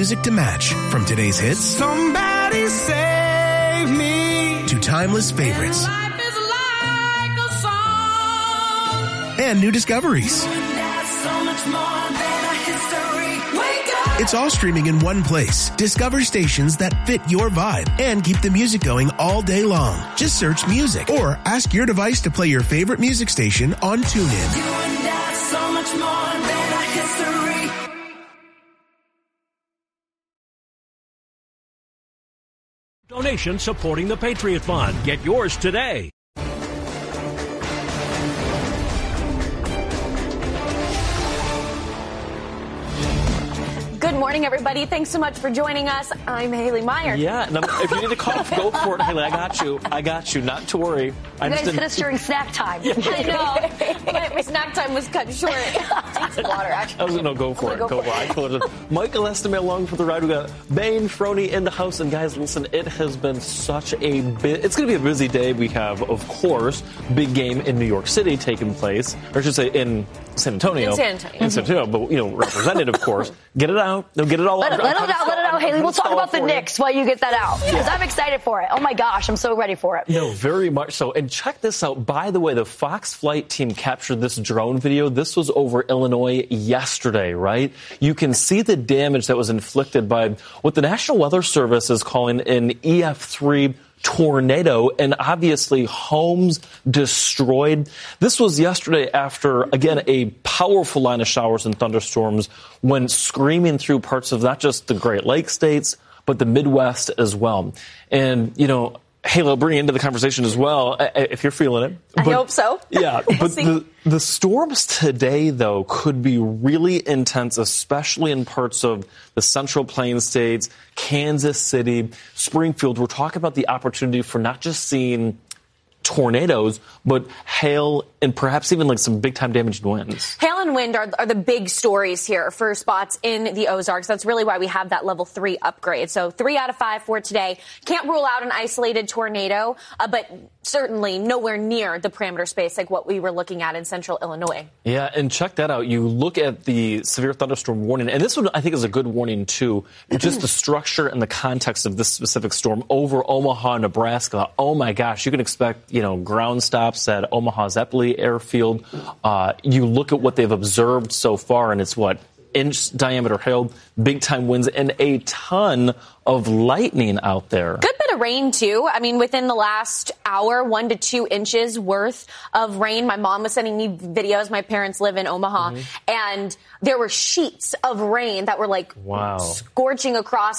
music to match, from today's hits Somebody save me to timeless favorites Life is like a song. and new discoveries. So much more than a history. Wake up. It's all streaming in one place. Discover stations that fit your vibe and keep the music going all day long. Just search music or ask your device to play your favorite music station on TuneIn. You and I, so much more than a history. Donation supporting the Patriot Fund. Get yours today. Good morning, everybody. Thanks so much for joining us. I'm Haley Meyer. Yeah, and if you need a cough, go for it, Haley. I got you. Not to worry. You guys hit us during snack time. Yeah. I know. My snack time was cut short. Take some water, actually. I was going to go for it. Go for it. I told you. Michael Estime along for the ride. We got Bain, Frony in the house. And guys, listen, it has been such it's going to be a busy day. We have, of course, big game in New York City taking place. Or I should say in San Antonio. In San Antonio. But, represented, of course. Get it out. They'll get it all out. Let it out, Haley. We'll talk about the Knicks while you get that out. Because I'm excited for it. Oh, my gosh. I'm so ready for it. No, very much so. And check this out. By the way, the Fox flight team captured this drone video. This was over Illinois yesterday, right? You can see the damage that was inflicted by what the National Weather Service is calling an EF3 tornado, and obviously homes destroyed. This was yesterday after, again, a powerful line of showers and thunderstorms went screaming through parts of not just the Great Lakes states, but the Midwest as well. And, Haley, I'll bring you into the conversation as well, if you're feeling it. I hope so. Yeah, but the storms today, though, could be really intense, especially in parts of the Central Plains states, Kansas City, Springfield. We're talking about the opportunity for not just seeing tornadoes, but hail and perhaps even like some big-time damaged winds. Hail and wind are the big stories here for spots in the Ozarks. That's really why we have that level 3 upgrade. So 3 out of 5 for today. Can't rule out an isolated tornado, but certainly nowhere near the parameter space like what we were looking at in central Illinois. Yeah, and check that out. You look at the severe thunderstorm warning, and this one I think is a good warning too, just the structure and the context of this specific storm over Omaha, Nebraska. Oh my gosh, you can expect, ground stops at Omaha's Eppley Airfield. You look at what they've observed so far, and it's inch diameter hail, big time winds, and a ton of lightning out there. Good bit of rain, too. I mean, within the last hour, 1 to 2 inches worth of rain. My mom was sending me videos. My parents live in Omaha. And there were sheets of rain that were scorching across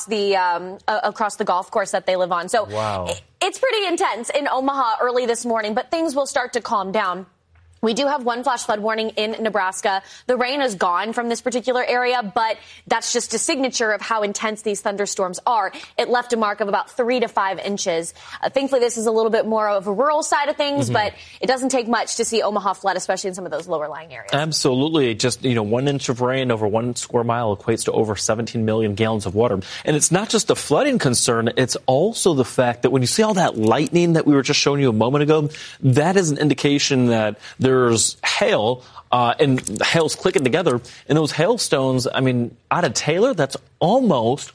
the golf course that they live on. So it's pretty intense in Omaha early this morning, but things will start to calm down. We do have one flash flood warning in Nebraska. The rain is gone from this particular area, but that's just a signature of how intense these thunderstorms are. It left a mark of about 3 to 5 inches. Thankfully, this is a little bit more of a rural side of things, but it doesn't take much to see Omaha flood, especially in some of those lower lying areas. Absolutely. Just, 1 inch of rain over 1 square mile equates to over 17 million gallons of water. And it's not just a flooding concern. It's also the fact that when you see all that lightning that we were just showing you a moment ago, that is an indication that there's hail, and hail's clicking together. And those hailstones, out of Taylor, that's almost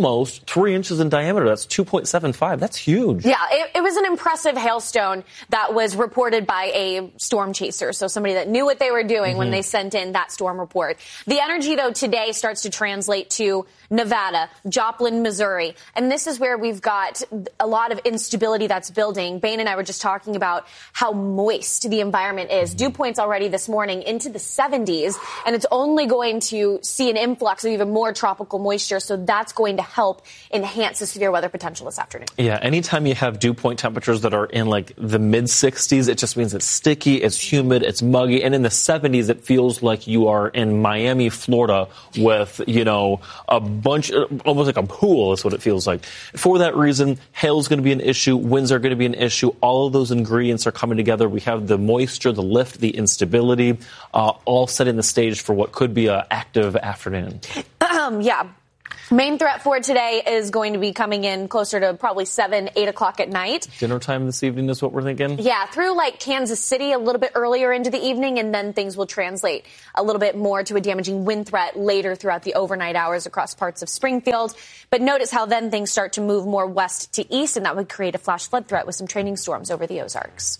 3 inches in diameter. That's 2.75. That's huge. Yeah, it was an impressive hailstone that was reported by a storm chaser. So somebody that knew what they were doing when they sent in that storm report. The energy, though, today starts to translate to Nevada, Joplin, Missouri. And this is where we've got a lot of instability that's building. Bain and I were just talking about how moist the environment is. Dew points already this morning into the 70s, and it's only going to see an influx of even more tropical moisture. So that's going to help enhance the severe weather potential this afternoon. Yeah, anytime you have dew point temperatures that are in the mid 60s, it just means it's sticky, it's humid, it's muggy. And in the 70s, it feels like you are in Miami, Florida with, a bunch, almost like a pool is what it feels like. For that reason, hail is going to be an issue. Winds are going to be an issue. All of those ingredients are coming together. We have the moisture, the lift, the instability, all setting the stage for what could be an active afternoon. Yeah. Main threat for today is going to be coming in closer to probably 7, 8 o'clock at night. Dinner time this evening is what we're thinking? Yeah, through like Kansas City a little bit earlier into the evening, and then things will translate a little bit more to a damaging wind threat later throughout the overnight hours across parts of Springfield. But notice how then things start to move more west to east, and that would create a flash flood threat with some training storms over the Ozarks.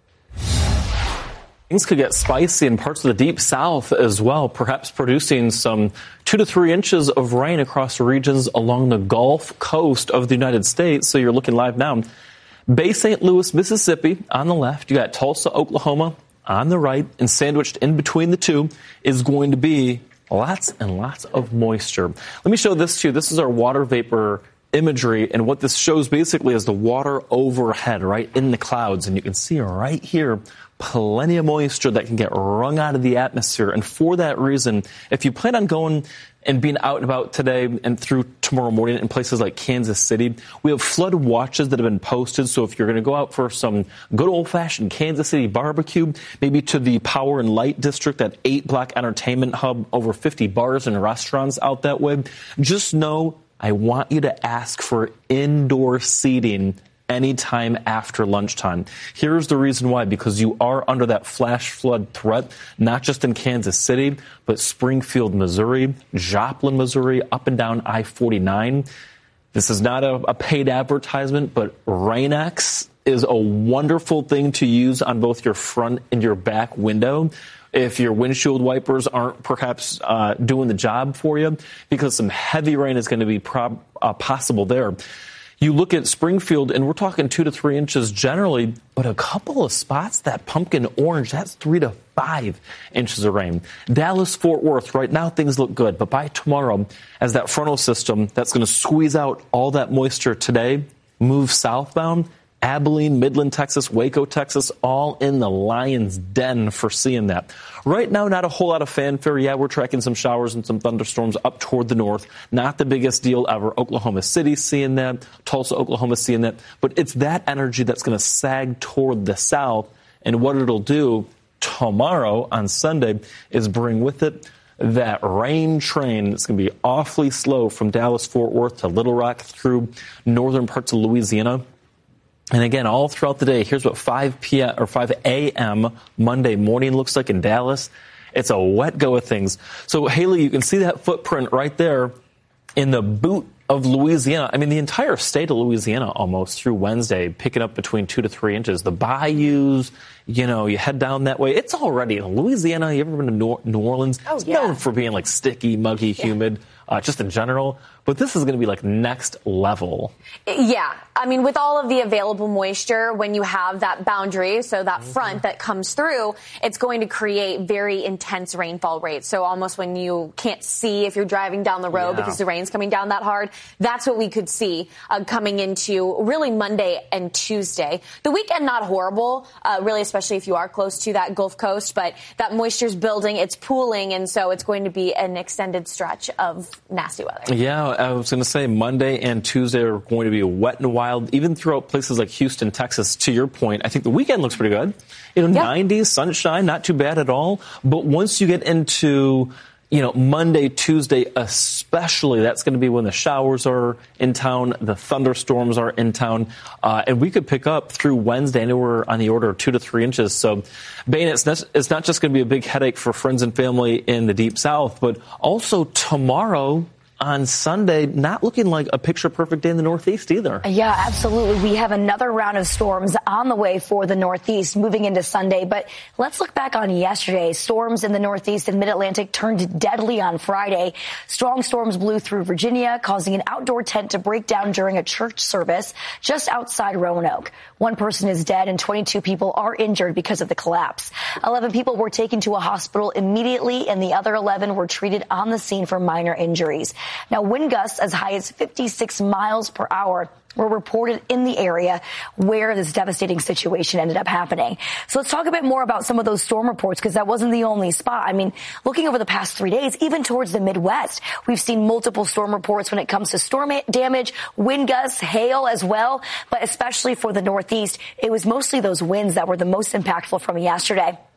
Things could get spicy in parts of the deep south as well, perhaps producing some 2 to 3 inches of rain across regions along the Gulf Coast of the United States. So you're looking live now. Bay St. Louis, Mississippi on the left. You got Tulsa, Oklahoma on the right. And sandwiched in between the two is going to be lots and lots of moisture. Let me show this to you. This is our water vapor imagery, and what this shows basically is the water overhead, right in the clouds. And you can see right here, plenty of moisture that can get wrung out of the atmosphere. And for that reason, if you plan on going and being out and about today and through tomorrow morning in places like Kansas City, we have flood watches that have been posted. So if you're going to go out for some good old-fashioned Kansas City barbecue, maybe to the Power and Light District, that 8-block entertainment hub, over 50 bars and restaurants out that way, just know I want you to ask for indoor seating anytime after lunchtime. Here's the reason why, because you are under that flash flood threat, not just in Kansas City, but Springfield, Missouri, Joplin, Missouri, up and down I-49. This is not a paid advertisement, but Rain-X is a wonderful thing to use on both your front and your back window if your windshield wipers aren't perhaps doing the job for you, because some heavy rain is going to be possible there. You look at Springfield, and we're talking 2 to 3 inches generally, but a couple of spots, that pumpkin orange, that's 3 to 5 inches of rain. Dallas, Fort Worth, right now things look good, but by tomorrow, as that frontal system that's going to squeeze out all that moisture today moves southbound, Abilene, Midland, Texas, Waco, Texas, all in the lion's den for seeing that. Right now, not a whole lot of fanfare. Yeah, we're tracking some showers and some thunderstorms up toward the north. Not the biggest deal ever. Oklahoma City seeing that. Tulsa, Oklahoma seeing that. But it's that energy that's going to sag toward the south. And what it'll do tomorrow on Sunday is bring with it that rain train that's going to be awfully slow from Dallas, Fort Worth to Little Rock through northern parts of Louisiana. And again, all throughout the day, here's what 5 p.m. or 5 a.m. Monday morning looks like in Dallas. It's a wet go of things. So, Haley, you can see that footprint right there in the boot of Louisiana. I mean, the entire state of Louisiana almost through Wednesday, picking up between 2 to 3 inches. The bayous, you know, you head down that way. It's already in Louisiana. You ever been to New Orleans? Oh, it's yeah. known for being like sticky, muggy, humid, just in general. But this is going to be like next level. Yeah. I mean, with all of the available moisture, when you have that boundary, so that front that comes through, it's going to create very intense rainfall rates. So almost when you can't see if you're driving down the road because the rain's coming down that hard, that's what we could see coming into really Monday and Tuesday. The weekend, not horrible, really, especially if you are close to that Gulf Coast, but that moisture's building, it's pooling, and so it's going to be an extended stretch of nasty weather. Yeah, I was going to say Monday and Tuesday are going to be wet and wild, even throughout places like Houston, Texas. To your point, I think the weekend looks pretty good. You know, 90s, sunshine, not too bad at all. But once you get into, you know, Monday, Tuesday especially, that's going to be when the showers are in town, the thunderstorms are in town, and we could pick up through Wednesday anywhere on the order of 2 to 3 inches. So, Bain, it's not just going to be a big headache for friends and family in the Deep South, but also tomorrow on Sunday, not looking like a picture-perfect day in the Northeast either. Yeah, absolutely. We have another round of storms on the way for the Northeast moving into Sunday. But let's look back on yesterday. Storms in the Northeast and Mid-Atlantic turned deadly on Friday. Strong storms blew through Virginia, causing an outdoor tent to break down during a church service just outside Roanoke. One person is dead and 22 people are injured because of the collapse. 11 people were taken to a hospital immediately, and the other 11 were treated on the scene for minor injuries. Now, wind gusts as high as 56 miles per hour were reported in the area where this devastating situation ended up happening. So let's talk a bit more about some of those storm reports, because that wasn't the only spot. I mean, looking over the past 3 days, even towards the Midwest, we've seen multiple storm reports when it comes to storm damage, wind gusts, hail as well. But especially for the Northeast, it was mostly those winds that were the most impactful from yesterday.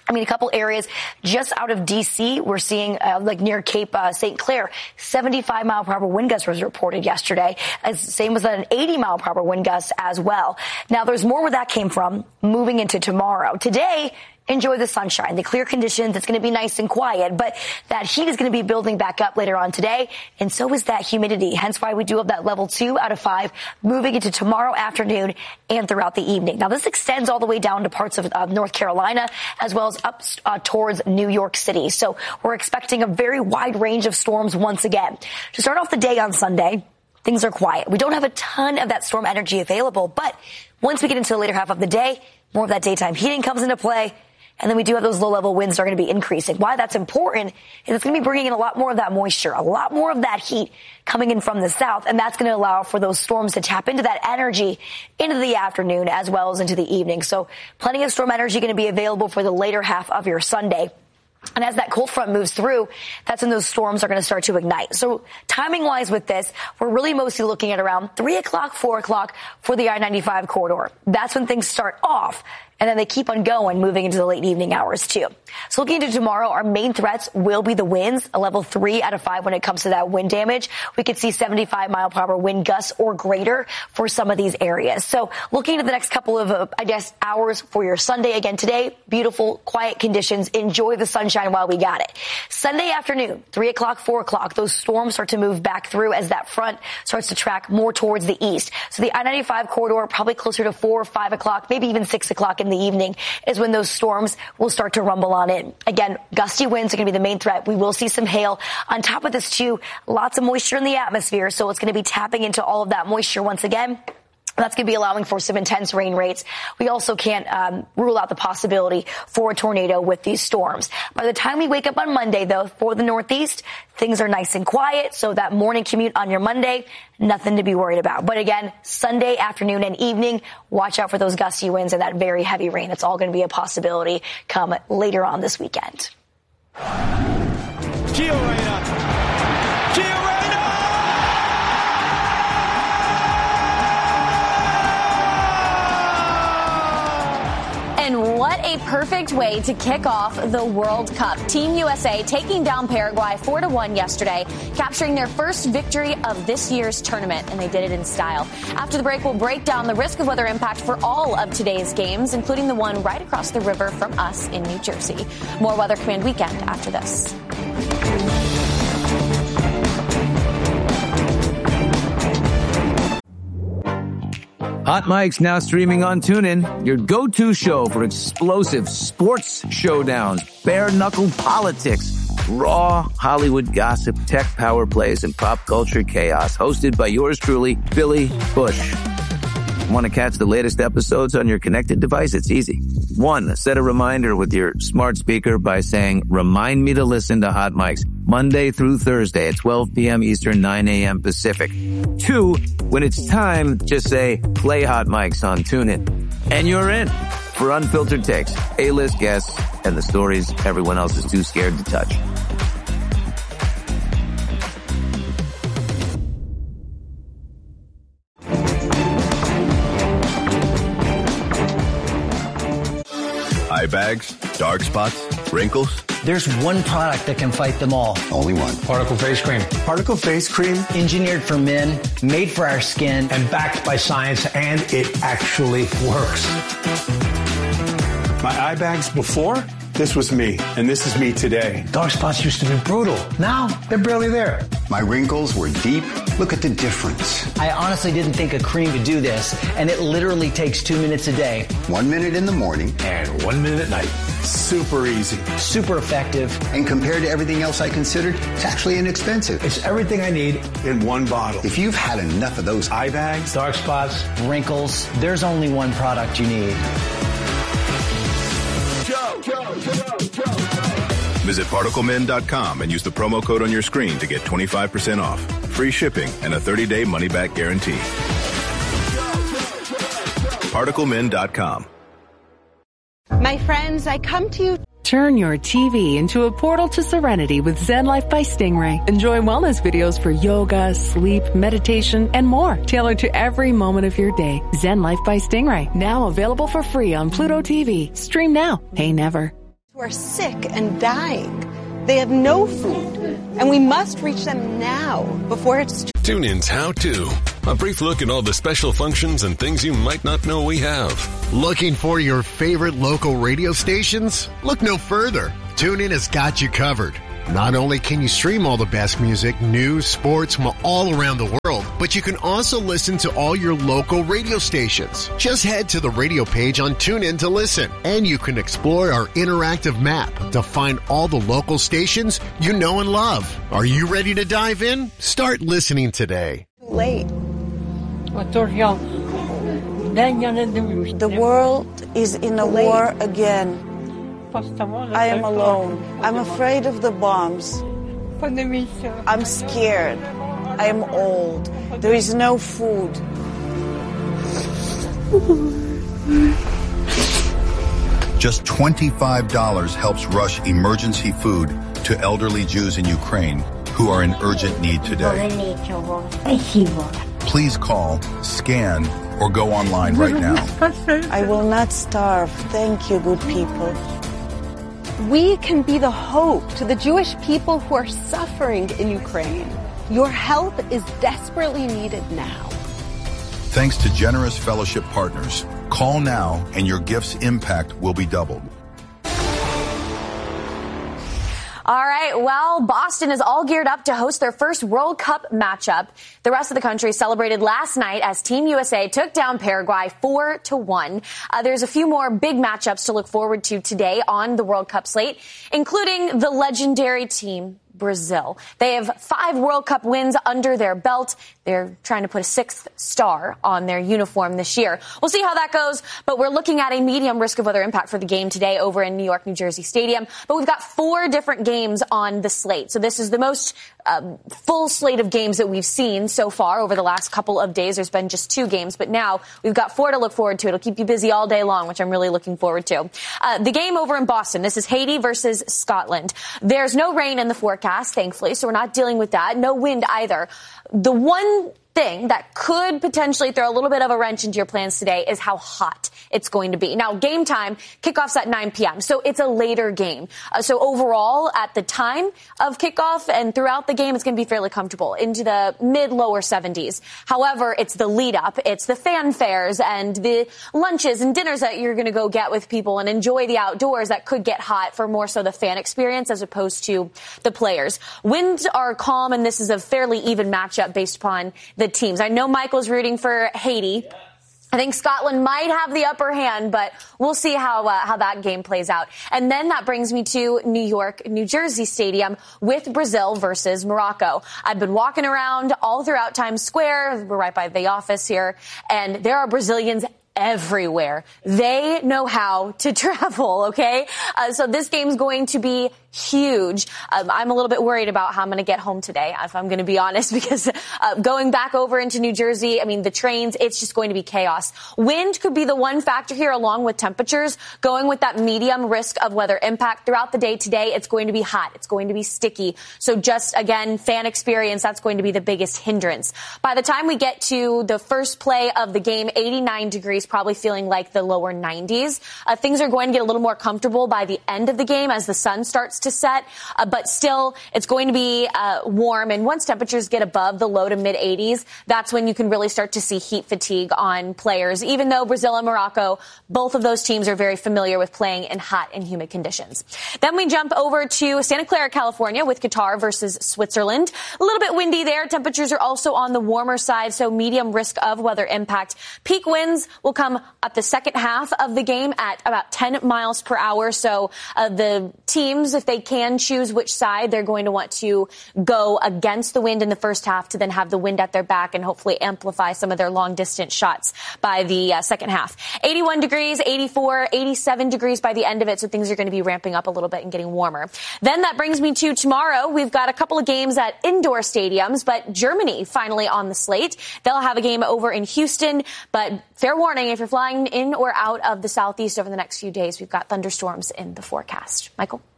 A couple areas just out of D.C., we're seeing like near Cape St. Clair, 75 mile per hour wind gust was reported yesterday. Same as an 80 mile per hour wind gust as well. Now, there's more where that came from moving into tomorrow. Today, enjoy the sunshine, the clear conditions. It's going to be nice and quiet, but that heat is going to be building back up later on today, and so is that humidity. Hence why we do have that level 2 out of 5 moving into tomorrow afternoon and throughout the evening. Now, this extends all the way down to parts of North Carolina as well as up towards New York City. So we're expecting a very wide range of storms once again. To start off the day on Sunday, things are quiet. We don't have a ton of that storm energy available, but once we get into the later half of the day, more of that daytime heating comes into play. And then we do have those low-level winds that are going to be increasing. Why that's important is it's going to be bringing in a lot more of that moisture, a lot more of that heat coming in from the south, and that's going to allow for those storms to tap into that energy into the afternoon as well as into the evening. So plenty of storm energy going to be available for the later half of your Sunday. And as that cold front moves through, that's when those storms are going to start to ignite. So timing-wise with this, we're really mostly looking at around 3 o'clock, 4 o'clock for the I-95 corridor. That's when things start off. And then they keep on going, moving into the late evening hours, too. So looking into tomorrow, our main threats will be the winds, a level 3 out of 5 when it comes to that wind damage. We could see 75 mile per hour wind gusts or greater for some of these areas. So looking at the next couple of, hours for your Sunday. Again, today, beautiful, quiet conditions. Enjoy the sunshine while we got it. Sunday afternoon, 3 o'clock, 4 o'clock, those storms start to move back through as that front starts to track more towards the east. So the I-95 corridor, probably closer to 4 or 5 o'clock, maybe even 6 o'clock in the evening is when those storms will start to rumble on in. Again, gusty winds are going to be the main threat. We will see some hail. On top of this, too, lots of moisture in the atmosphere, so it's going to be tapping into all of that moisture once again. That's going to be allowing for some intense rain rates. We also can't rule out the possibility for a tornado with these storms. By the time we wake up on Monday, though, for the Northeast, things are nice and quiet. So that morning commute on your Monday, nothing to be worried about. But again, Sunday afternoon and evening, watch out for those gusty winds and that very heavy rain. It's all going to be a possibility come later on this weekend. Gio Reyna. And what a perfect way to kick off the World Cup. Team USA taking down Paraguay 4-1 yesterday, capturing their first victory of this year's tournament, and they did it in style. After the break, we'll break down the risk of weather impact for all of today's games, including the one right across the river from us in New Jersey. More Weather Command Weekend after this. Hot Mic's now streaming on TuneIn, your go-to show for explosive sports showdowns, bare-knuckle politics, raw Hollywood gossip, tech power plays, and pop culture chaos. Hosted by yours truly, Billy Bush. Want to catch the latest episodes on your connected device? It's easy. 1, set a reminder with your smart speaker by saying, "Remind me to listen to Hot Mics Monday through Thursday at 12 p.m. Eastern, 9 a.m. Pacific." 2, when it's time, just say, "Play Hot Mics on TuneIn." And you're in for unfiltered takes, A-list guests, and the stories everyone else is too scared to touch. Eye bags, dark spots, wrinkles. There's one product that can fight them all. Only one. Particle Face Cream. Particle Face Cream. Engineered for men, made for our skin. And backed by science, and it actually works. My eye bags before, this was me, and this is me today. Dark spots used to be brutal. Now, they're barely there. My wrinkles were deep. Look at the difference. I honestly didn't think a cream could do this, and it literally takes 2 minutes a day. 1 minute in the morning. And 1 minute at night. Super easy. Super effective. And compared to everything else I considered, it's actually inexpensive. It's everything I need in one bottle. If you've had enough of those eye bags, dark spots, wrinkles, there's only one product you need. Visit ParticleMen.com and use the promo code on your screen to get 25% off, free shipping, and a 30-day money-back guarantee. ParticleMen.com. My friends, I come to you. Turn your TV into a portal to serenity with Zen Life by Stingray. Enjoy wellness videos for yoga, sleep, meditation, and more, tailored to every moment of your day. Zen Life by Stingray, now available for free on Pluto TV. Stream now, pay never. Who are sick and dying. They have no food, and we must reach them now before it's Tune in's How To. A brief look at all the special functions and things you might not know we have. Looking for your favorite local radio stations? Look no further. TuneIn has got you covered. Not only can you stream all the best music, news, sports from all around the world, but you can also listen to all your local radio stations. Just head to the radio page on TuneIn to listen, and you can explore our interactive map to find all the local stations you know and love. Are you ready to dive in? Start listening today. late. The world is in a war again. I am alone. I'm afraid of the bombs. I'm scared. I am old. There is no food. Just $25 helps rush emergency food to elderly Jews in Ukraine who are in urgent need today. Please call, scan, or go online right now. I will not starve. Thank you, good people. We can be the hope to the Jewish people who are suffering in Ukraine. Your help is desperately needed now. Thanks to generous fellowship partners. Call now and your gift's impact will be doubled. All right, well, Boston is all geared up to host their first World Cup matchup. The rest of the country celebrated last night as Team USA took down Paraguay 4-1. There's a few more big matchups to look forward to today on the World Cup slate, including the legendary team Brazil. They have 5 World Cup wins under their belt. They're trying to put a 6th star on their uniform this year. We'll see how that goes, but we're looking at a medium risk of weather impact for the game today over in New York, New Jersey Stadium. But we've got 4 different games on the slate. So this is the most full slate of games that we've seen so far over the last couple of days. There's been just 2 games, but now we've got 4 to look forward to. It'll keep you busy all day long, which I'm really looking forward to. The game over in Boston, this is Haiti versus Scotland. There's no rain in the forecast, thankfully, so we're not dealing with that. No wind either. The one thing that could potentially throw a little bit of a wrench into your plans today is how hot it's going to be. Now, game time, kickoff's at 9 p.m., so it's a later game. So overall, at the time of kickoff and throughout the game, it's going to be fairly comfortable, into the mid-lower 70s. However, it's the lead-up, it's the fanfares and the lunches and dinners that you're going to go get with people and enjoy the outdoors that could get hot for more so the fan experience as opposed to the players. Winds are calm, and this is a fairly even matchup based upon the teams. I know Michael's rooting for Haiti. I think Scotland might have the upper hand, but we'll see how that game plays out. And then that brings me to New York, New Jersey Stadium with Brazil versus Morocco. I've been walking around all throughout Times Square. We're right by the office here, and there are Brazilians everywhere. They know how to travel, okay? So this game's going to be huge. I'm a little bit worried about how I'm going to get home today, if I'm going to be honest, because going back over into New Jersey, I mean, the trains, it's just going to be chaos. Wind could be the one factor here along with temperatures. Going with that medium risk of weather impact throughout the day today, it's going to be hot. It's going to be sticky. So just, again, fan experience, that's going to be the biggest hindrance. By the time we get to the first play of the game, 89 degrees, probably feeling like the lower 90s. Things are going to get a little more comfortable by the end of the game as the sun starts to set, but still it's going to be warm, and once temperatures get above the low to mid 80s, that's when you can really start to see heat fatigue on players. Even though Brazil and Morocco, both of those teams are very familiar with playing in hot and humid conditions. Then we jump over to Santa Clara, California with Qatar versus Switzerland. A little bit windy there. Temperatures are also on the warmer side, so medium risk of weather impact. Peak winds will come at the second half of the game at about 10 miles per hour. So the teams, if they can choose which side, they're going to want to go against the wind in the first half to then have the wind at their back and hopefully amplify some of their long distance shots by the second half. 81 degrees, 84, 87 degrees by the end of it. So things are going to be ramping up a little bit and getting warmer. Then that brings me to tomorrow. We've got a couple of games at indoor stadiums, but Germany finally on the slate. They'll have a game over in Houston, but fair warning, if you're flying in or out of the southeast over the next few days, we've got thunderstorms in the forecast. Michael?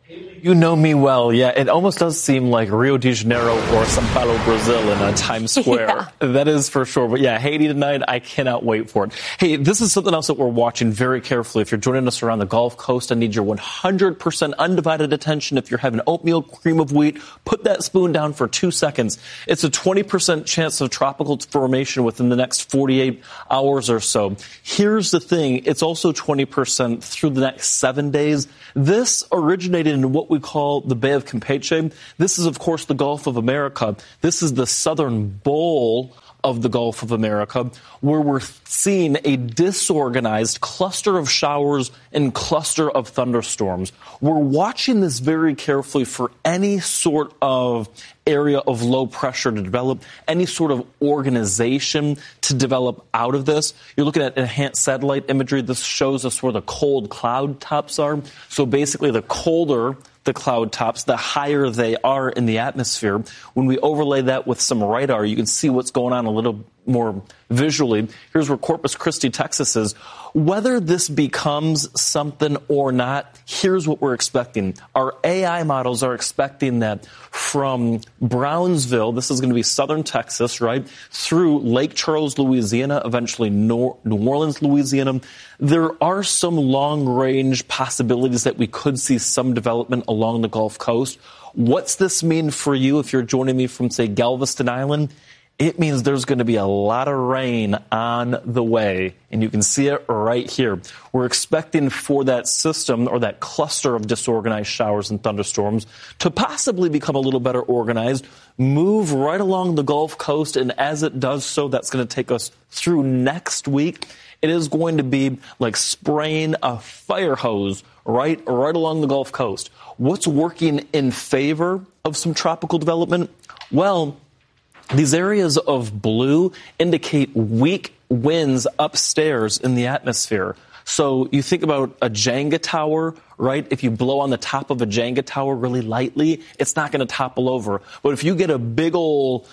You know me well. Yeah, it almost does seem like Rio de Janeiro or Sao Paulo, Brazil in Times Square. Yeah. That is for sure. But yeah, Haiti tonight, I cannot wait for it. Hey, this is something else that we're watching very carefully. If you're joining us around the Gulf Coast, I need your 100% undivided attention. If you're having oatmeal, cream of wheat, put that spoon down for 2 seconds. It's a 20% chance of tropical formation within the next 48 hours or so. Here's the thing. It's also 20% through the next 7 days. This originated in what we call the Bay of Campeche. This is, of course, the Gulf of America. This is the southern bowl of the Gulf of America, where we're seeing a disorganized cluster of showers and cluster of thunderstorms. We're watching this very carefully for any sort of area of low pressure to develop, any sort of organization to develop out of this. You're looking at enhanced satellite imagery. This shows us where the cold cloud tops are. So basically, the colder the cloud tops, the higher they are in the atmosphere. When we overlay that with some radar, you can see what's going on a little more visually. Here's where Corpus Christi, Texas is. Whether this becomes something or not, here's what we're expecting. Our AI models are expecting that from Brownsville, this is going to be southern Texas, right, through Lake Charles, Louisiana, eventually New Orleans, Louisiana, there are some long-range possibilities that we could see some development along the Gulf Coast. What's this mean for you if you're joining me from, say, Galveston Island? It means there's going to be a lot of rain on the way, and you can see it right here. We're expecting for that system or that cluster of disorganized showers and thunderstorms to possibly become a little better organized, move right along the Gulf Coast, and as it does so, that's going to take us through next week. It is going to be like spraying a fire hose right along the Gulf Coast. What's working in favor of some tropical development? Well, these areas of blue indicate weak winds upstairs in the atmosphere. So you think about a Jenga tower, right? If you blow on the top of a Jenga tower really lightly, it's not going to topple over. But if you get a big old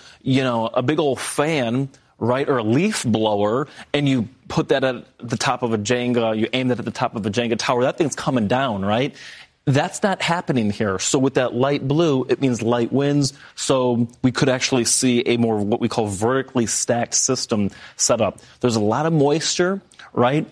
fan, right, or a leaf blower, and you put that at the top of a Jenga, you aim that at the top of a Jenga tower, that thing's coming down, right? That's not happening here. So with that light blue, it means light winds. So we could actually see a more what we call vertically stacked system set up. There's a lot of moisture, right?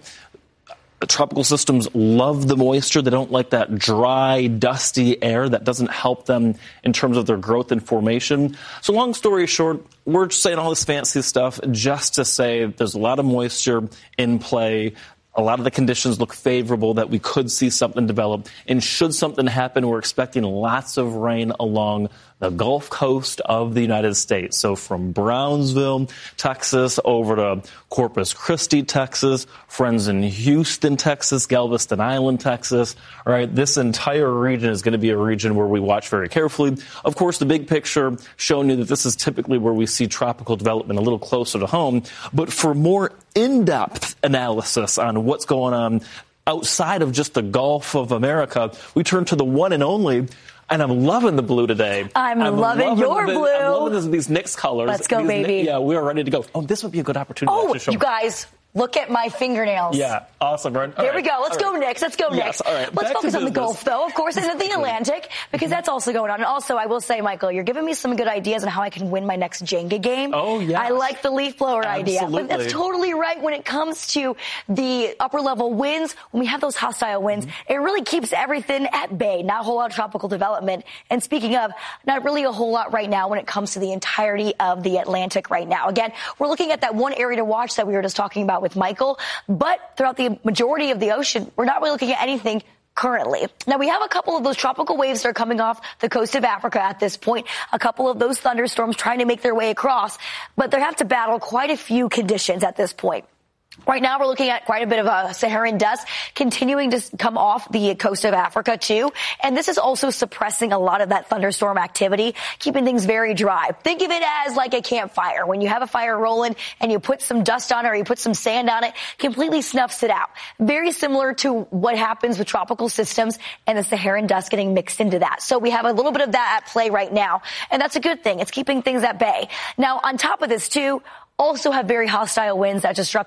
Tropical systems love the moisture. They don't like that dry, dusty air. That doesn't help them in terms of their growth and formation. So long story short, we're just saying all this fancy stuff just to say there's a lot of moisture in play. A lot of the conditions look favorable that we could see something develop. And should something happen, we're expecting lots of rain along the Gulf Coast of the United States. So from Brownsville, Texas, over to Corpus Christi, Texas, friends in Houston, Texas, Galveston Island, Texas. All right, this entire region is going to be a region where we watch very carefully. Of course, the big picture showing you that this is typically where we see tropical development a little closer to home. But for more in-depth analysis on what's going on outside of just the Gulf of America, we turn to the one and only. And I'm loving the blue today. I'm loving your blue. I'm loving these Knicks colors. Let's go, baby. Yeah, we are ready to go. Oh, this would be a good opportunity to show. You guys, look at my fingernails. Yeah, awesome, right? There we go. Let's go, Knicks. Let's go, Knicks. All right. Let's focus on the Gulf, though, of course, and the Atlantic, because that's also going on. And also, I will say, Michael, you're giving me some good ideas on how I can win my next Jenga game. Oh, yeah. I like the leaf blower idea. But that's totally right when it comes to the upper level winds. When we have those hostile winds, it really keeps everything at bay. Not a whole lot of tropical development. And speaking of, not really a whole lot right now when it comes to the entirety of the Atlantic right now. Again, we're looking at that one area to watch that we were just talking about with Michael. But throughout the majority of the ocean, we're not really looking at anything currently. Now, we have a couple of those tropical waves that are coming off the coast of Africa at this point, a couple of those thunderstorms trying to make their way across, but they have to battle quite a few conditions at this point. Right now, we're looking at quite a bit of a Saharan dust continuing to come off the coast of Africa, too. And this is also suppressing a lot of that thunderstorm activity, keeping things very dry. Think of it as like a campfire. When you have a fire rolling and you put some dust on it or you put some sand on it, completely snuffs it out. Very similar to what happens with tropical systems and the Saharan dust getting mixed into that. So we have a little bit of that at play right now. And that's a good thing. It's keeping things at bay. Now, on top of this, too, also have very hostile winds that's disrupting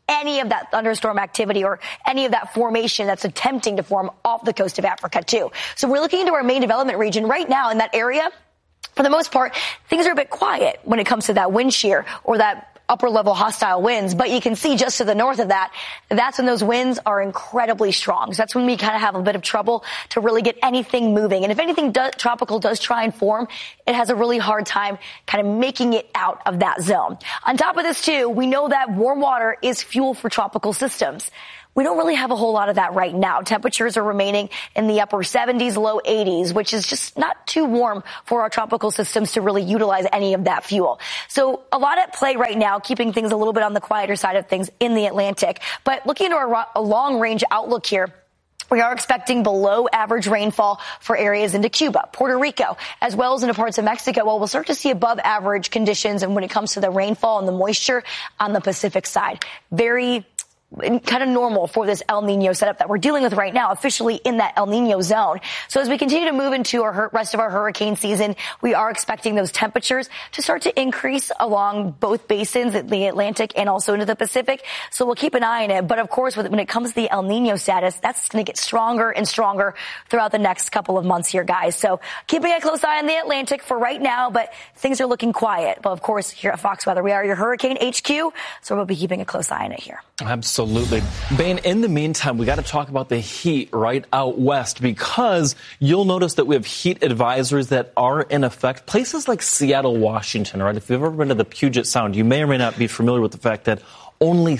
any of that thunderstorm activity or any of that formation that's attempting to form off the coast of Africa too. So we're looking into our main development region right now in that area. For the most part, things are a bit quiet when it comes to that wind shear or that upper level hostile winds, but you can see just to the north of that, that's when those winds are incredibly strong. So that's when we kind of have a bit of trouble to really get anything moving. And if anything tropical does try and form, it has a really hard time kind of making it out of that zone. On top of this too, we know that warm water is fuel for tropical systems. We don't really have a whole lot of that right now. Temperatures are remaining in the upper 70s, low 80s, which is just not too warm for our tropical systems to really utilize any of that fuel. So a lot at play right now, keeping things a little bit on the quieter side of things in the Atlantic. But looking into a long-range outlook here, we are expecting below average rainfall for areas into Cuba, Puerto Rico, as well as into parts of Mexico. Well, we'll start to see above average conditions and when it comes to the rainfall and the moisture on the Pacific side. Very kind of normal for this El Nino setup that we're dealing with right now, officially in that El Nino zone. So as we continue to move into our rest of our hurricane season, we are expecting those temperatures to start to increase along both basins, the Atlantic and also into the Pacific. So we'll keep an eye on it. But of course, when it comes to the El Nino status, that's going to get stronger and stronger throughout the next couple of months here, guys. So keeping a close eye on the Atlantic for right now, but things are looking quiet. But of course, here at Fox Weather, we are your hurricane HQ, so we'll be keeping a close eye on it here. Absolutely. Bane, in the meantime, we got to talk about the heat right out west because you'll notice that we have heat advisories that are in effect. Places like Seattle, Washington, right? If you've ever been to the Puget Sound, you may or may not be familiar with the fact that only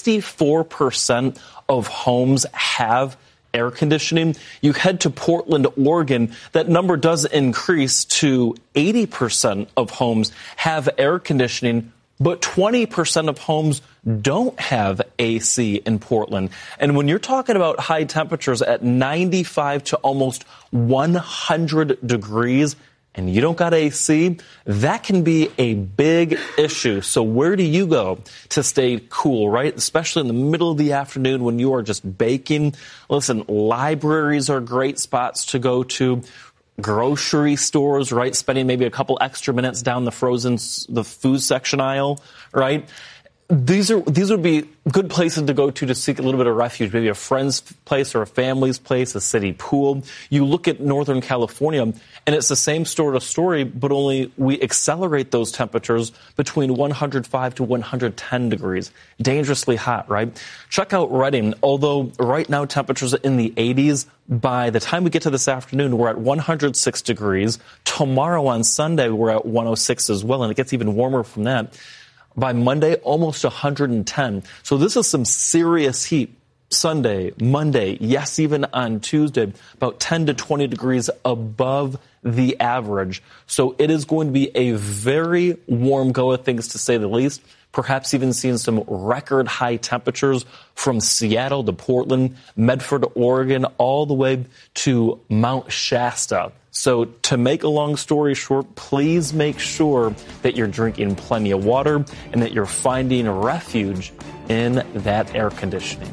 64% of homes have air conditioning. You head to Portland, Oregon, that number does increase to 80% of homes have air conditioning, but 20% of homes don't have AC in Portland. And when you're talking about high temperatures at 95 to almost 100 degrees and you don't got AC, that can be a big issue. So where do you go to stay cool, right? Especially in the middle of the afternoon when you are just baking. Listen, libraries are great spots to go to. Grocery stores, right? Spending maybe a couple extra minutes down the food section aisle, right? These would be good places to go to seek a little bit of refuge, maybe a friend's place or a family's place, a city pool. You look at Northern California, and it's the same sort of story, but only we accelerate those temperatures between 105 to 110 degrees. Dangerously hot, right? Check out Redding. Although right now temperatures are in the 80s, by the time we get to this afternoon, we're at 106 degrees. Tomorrow on Sunday, we're at 106 as well, and it gets even warmer from that. By Monday, almost 110. So this is some serious heat. Sunday, Monday, yes, even on Tuesday, about 10 to 20 degrees above the average. So it is going to be a very warm go of things, to say the least. Perhaps even seeing some record high temperatures from Seattle to Portland, Medford, Oregon, all the way to Mount Shasta. So to make a long story short, please make sure that you're drinking plenty of water and that you're finding refuge in that air conditioning.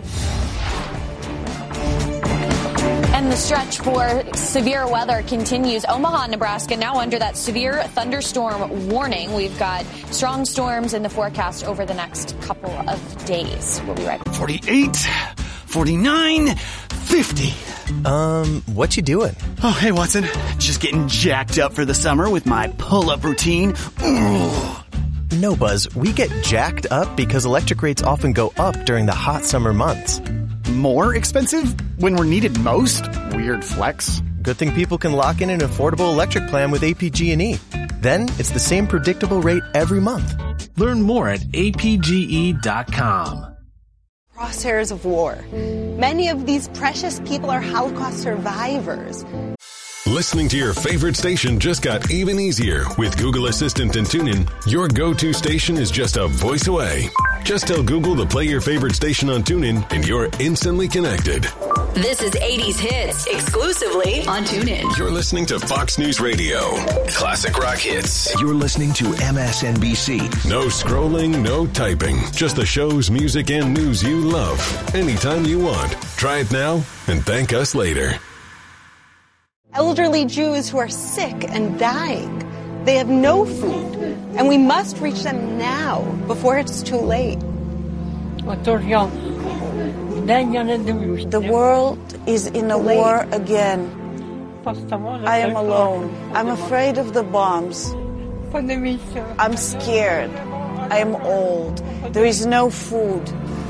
And the stretch for severe weather continues. Omaha, Nebraska, now under that severe thunderstorm warning. We've got strong storms in the forecast over the next couple of days. We'll be right back. 48, 49, 50. What you doing? Oh, hey, Watson. Just getting jacked up for the summer with my pull-up routine. Ooh. No, Buzz. We get jacked up because electric rates often go up during the hot summer months. More expensive when we're needed most? Weird flex. Good thing people can lock in an affordable electric plan with APG&E. Then it's the same predictable rate every month. Learn more at apge.com. Crosshairs of war. Many of these precious people are Holocaust survivors. Listening to your favorite station just got even easier. With Google Assistant and TuneIn, your go-to station is just a voice away. Just tell Google to play your favorite station on TuneIn, and you're instantly connected. This is 80s Hits, exclusively on TuneIn. You're listening to Fox News Radio. Classic rock hits. You're listening to MSNBC. No scrolling, no typing. Just the shows, music, and news you love. Anytime you want. Try it now and thank us later. Elderly Jews who are sick and dying. They have no food, and we must reach them now before it's too late. The world is in a war again. I am alone. I'm afraid of the bombs. I'm scared. I am old. There is no food.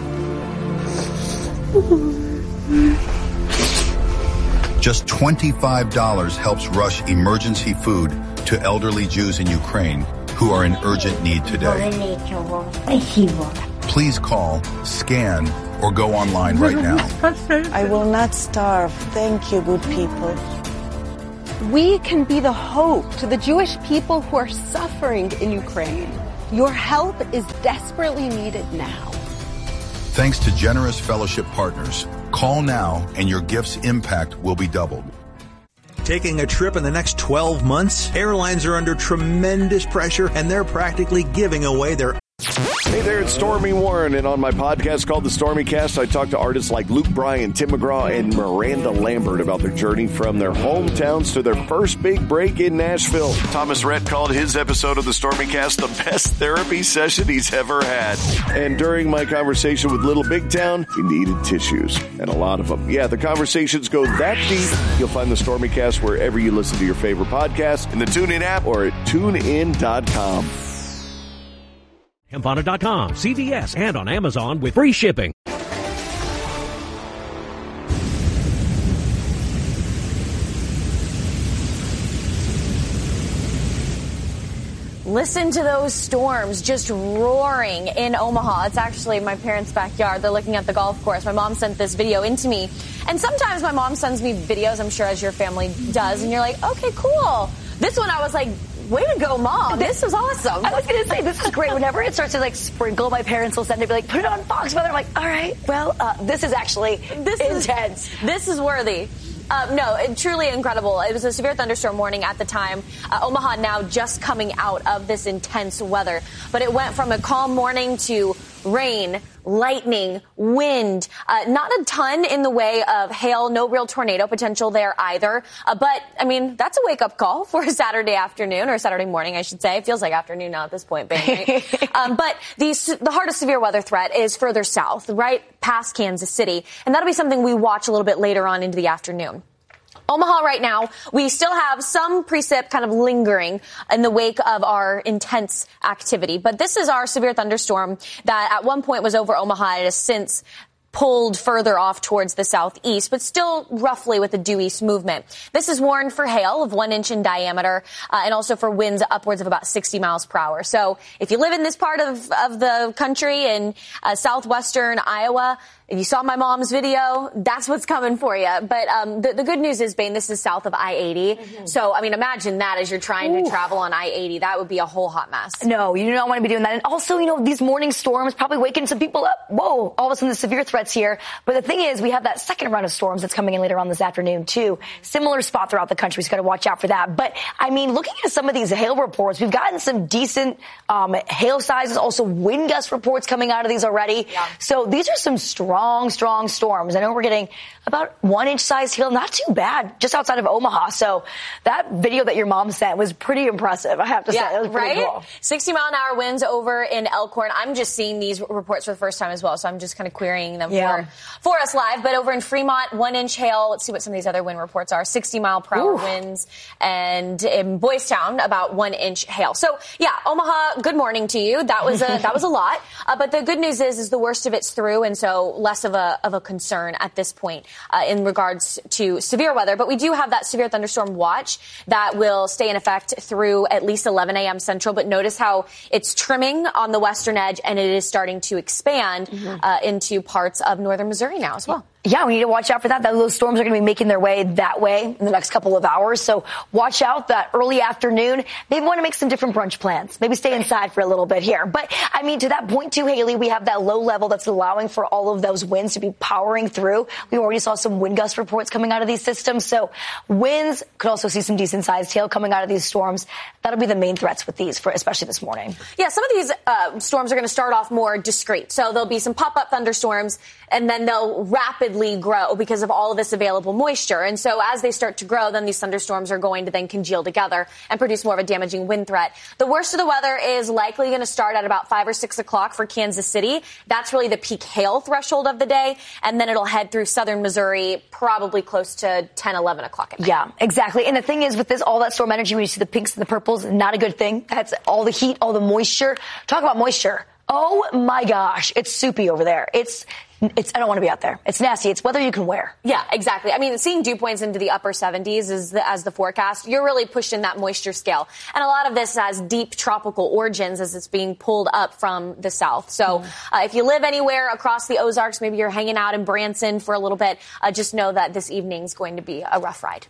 Just $25 helps rush emergency food to elderly Jews in Ukraine who are in urgent need today. Please call, scan, or go online right now. I will not starve. Thank you, good people. We can be the hope to the Jewish people who are suffering in Ukraine. Your help is desperately needed now. Thanks to generous fellowship partners. Call now and your gift's impact will be doubled. Taking a trip in the next 12 months? Airlines are under tremendous pressure and they're practically giving away their... Hey there, it's Stormy Warren, and on my podcast called The Stormy Cast, I talk to artists like Luke Bryan, Tim McGraw, and Miranda Lambert about their journey from their hometowns to their first big break in Nashville. Thomas Rhett called his episode of The Stormy Cast the best therapy session he's ever had. And during my conversation with Little Big Town, he needed tissues, and a lot of them. Yeah, the conversations go that deep. You'll find The Stormy Cast wherever you listen to your favorite podcast, in the TuneIn app or at TuneIn.com. Campana.com, CVS, and on Amazon with free shipping. Listen to those storms just roaring in Omaha. It's actually my parents' backyard. They're looking at the golf course. My mom sent this video into me. And sometimes my mom sends me videos, I'm sure as your family does, and you're like, okay, cool. This one I was like, way to go, Mom. This was awesome. I was going to say, this is great. Whenever it starts to like sprinkle, my parents will send it, be like, put it on Fox Weather. I'm like, all right, well, this is actually intense. This is worthy. No, truly incredible. It was a severe thunderstorm warning at the time. Omaha now just coming out of this intense weather. But it went from a calm morning to rain, lightning, wind, not a ton in the way of hail, no real tornado potential there either. But, I mean, that's a wake-up call for a Saturday afternoon, or Saturday morning, I should say. It feels like afternoon now at this point, right? But the heart of severe weather threat is further south, right past Kansas City. And that'll be something we watch a little bit later on into the afternoon. Omaha right now, we still have some precip kind of lingering in the wake of our intense activity. But this is our severe thunderstorm that at one point was over Omaha. It has since pulled further off towards the southeast, but still roughly with a due east movement. This is warned for hail of 1 inch in diameter, and also for winds upwards of about 60 miles per hour. So if you live in this part of the country in southwestern Iowa, you saw my mom's video, that's what's coming for you. But the good news is, Bain, this is south of I-80. Mm-hmm. So, I mean, imagine that as you're trying to travel on I-80. That would be a whole hot mess. No, you do not want to be doing that. And also, you know, these morning storms probably waking some people up. Whoa, all of a sudden the severe threats here. But the thing is, we have that second round of storms that's coming in later on this afternoon, too. Similar spot throughout the country, so got to watch out for that. But, I mean, looking at some of these hail reports, we've gotten some decent hail sizes, also wind gust reports coming out of these already. Yeah. So these are some strong storms. I know we're getting about 1 inch size hail, not too bad, just outside of Omaha. So that video that your mom sent was pretty impressive, I have to say. It was pretty cool. 60 mile an hour winds over in Elkhorn. I'm just seeing these reports for the first time as well, so I'm just kind of querying them for us live. But over in Fremont, 1 inch hail. Let's see what some of these other wind reports are. 60 mile per hour winds. And in Boys Town, about 1 inch hail. So yeah, Omaha, good morning to you. That was a lot. But the good news is the worst of it's through, and so less of a concern at this point in regards to severe weather. But we do have that severe thunderstorm watch that will stay in effect through at least 11 a.m. Central. But notice how it's trimming on the western edge, and it is starting to expand into parts of northern Missouri now as well. Yeah, we need to watch out for that. Those storms are going to be making their way that way in the next couple of hours. So watch out that early afternoon. Maybe want to make some different brunch plans. Maybe stay inside for a little bit here. But, I mean, to that point, too, Haley, we have that low level that's allowing for all of those winds to be powering through. We already saw some wind gust reports coming out of these systems. So winds, could also see some decent-sized hail coming out of these storms. That'll be the main threats with these, especially this morning. Yeah, some of these storms are going to start off more discreet. So there'll be some pop-up thunderstorms, and then they'll rapidly rapidly grow because of all of this available moisture. And so as they start to grow, then these thunderstorms are going to then congeal together and produce more of a damaging wind threat. The worst of the weather is likely going to start at about 5 or 6 o'clock for Kansas City. That's really the peak hail threshold of the day. And then it'll head through southern Missouri probably close to 10, 11 o'clock at night. Yeah, exactly. And the thing is with this, all that storm energy, when you see the pinks and the purples, not a good thing. That's all the heat, all the moisture. Talk about moisture. Oh my gosh, it's soupy over there. It's I don't want to be out there. It's nasty. It's weather you can wear. Yeah, exactly. I mean, seeing dew points into the upper 70s as the forecast, you're really pushing that moisture scale. And a lot of this has deep tropical origins as it's being pulled up from the south. So if you live anywhere across the Ozarks, maybe you're hanging out in Branson for a little bit, just know that this evening's going to be a rough ride.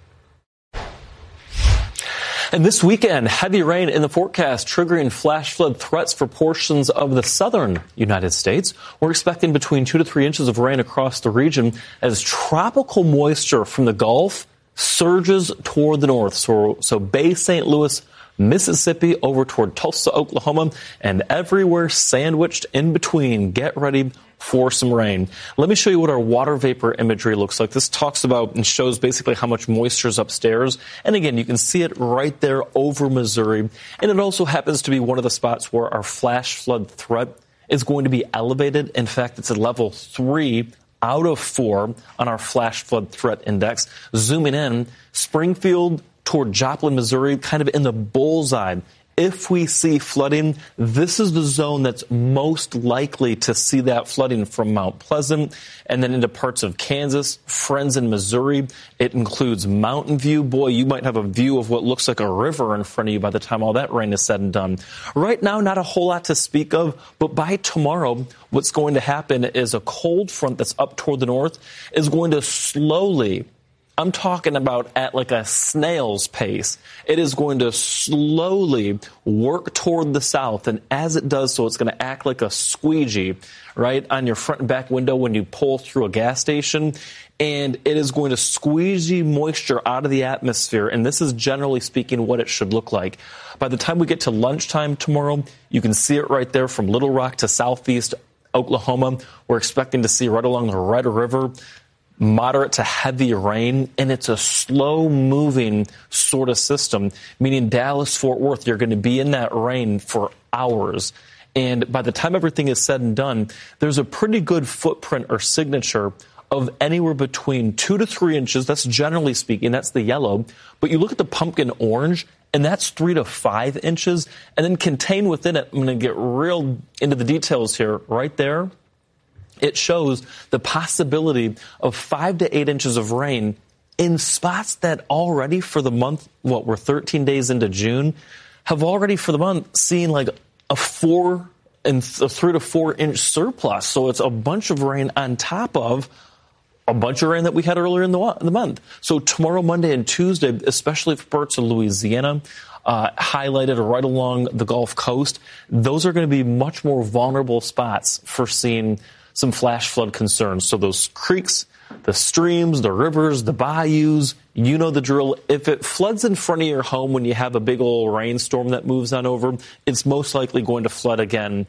And this weekend, heavy rain in the forecast, triggering flash flood threats for portions of the southern United States. We're expecting between 2 to 3 inches of rain across the region as tropical moisture from the Gulf surges toward the north. So Bay St. Louis, Mississippi, over toward Tulsa, Oklahoma, and everywhere sandwiched in between. Get ready for some rain. Let me show you what our water vapor imagery looks like. This talks about and shows basically how much moisture is upstairs. And again, you can see it right there over Missouri. And it also happens to be one of the spots where our flash flood threat is going to be elevated. In fact, it's at level 3 out of 4 on our flash flood threat index. Zooming in, Springfield toward Joplin, Missouri, kind of in the bullseye. If we see flooding, this is the zone that's most likely to see that flooding from Mount Pleasant and then into parts of Kansas, Friends in Missouri. It includes Mountain View. Boy, you might have a view of what looks like a river in front of you by the time all that rain is said and done. Right now, not a whole lot to speak of, but by tomorrow, what's going to happen is a cold front that's up toward the north is going to slowly, I'm talking about at like a snail's pace. It is going to slowly work toward the south. And as it does so, it's going to act like a squeegee, right, on your front and back window when you pull through a gas station. And it is going to squeegee moisture out of the atmosphere. And this is generally speaking what it should look like. By the time we get to lunchtime tomorrow, you can see it right there from Little Rock to southeast Oklahoma. We're expecting to see right along the Red River moderate to heavy rain, and it's a slow-moving sort of system, meaning Dallas, Fort Worth, you're going to be in that rain for hours. And by the time everything is said and done, there's a pretty good footprint or signature of anywhere between 2 to 3 inches. That's generally speaking, that's the yellow. But you look at the pumpkin orange, and that's 3 to 5 inches. And then contained within it, I'm going to get real into the details here, right there. It shows the possibility of 5 to 8 inches of rain in spots that already for the month, we're 13 days into June, have already for the month seen like a 3 to 4 inch surplus. So it's a bunch of rain on top of a bunch of rain that we had earlier in the month. So tomorrow, Monday, and Tuesday, especially for parts of Louisiana, highlighted right along the Gulf Coast, those are going to be much more vulnerable spots for seeing some flash flood concerns. So those creeks, the streams, the rivers, the bayous, you know the drill. If it floods in front of your home when you have a big old rainstorm that moves on over, it's most likely going to flood again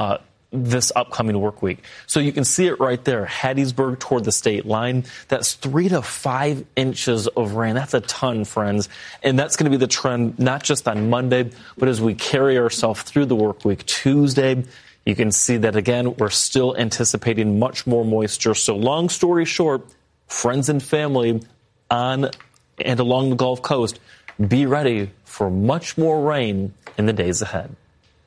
this upcoming work week. So you can see it right there, Hattiesburg toward the state line. That's 3 to 5 inches of rain. That's a ton, friends. And that's going to be the trend, not just on Monday, but as we carry ourselves through the work week. Tuesday, you can see that, again, we're still anticipating much more moisture. So long story short, friends and family on and along the Gulf Coast, be ready for much more rain in the days ahead.